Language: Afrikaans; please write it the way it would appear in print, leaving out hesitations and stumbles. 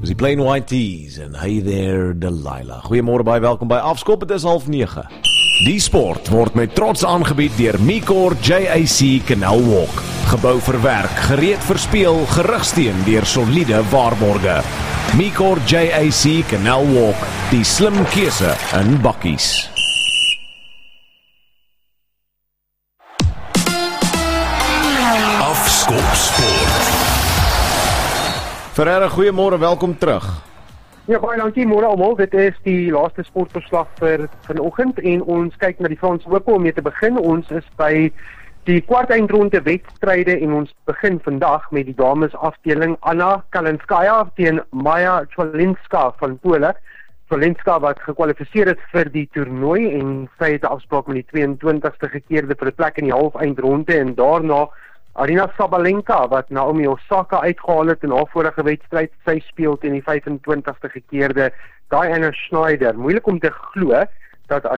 Dis die Plain White Tees en Hey There Delilah. Goeiemôre baie welkom by Afskop, dit is 8:30. Die sport word met trots aangebied deur Micor JAC Canal Walk. Gebou vir werk, gereed vir speel, gerugsteun deur soliede waarborge. Micor JAC Canal Walk, die slim keuse in bakkies. Afskop Sport. Ferreira, goeiemôre, welkom terug. Ja, baie dankie, môre almal. Dit is die laaste sportverslag vir vanoggend en ons kyk na die Franse Ope om mee te begin. Ons is by die kwartfinale wedstryde en ons begin vandag met die dames afdeling. Anna Kalinskaya teen Maja Chwalinska van Pole. Chwalinska wat gekwalifiseer is vir die toernooi en sy het 'n afspraak met die 22ste gekeerde vir 'n plek in die halfeindronde en daarna Arina Sabalenka wat Naomi Osaka uitgehaal het in haar vorige wedstryd. Sy speel teen die 25ste gekeerde Diana Schneider. Moeilik om te glo dat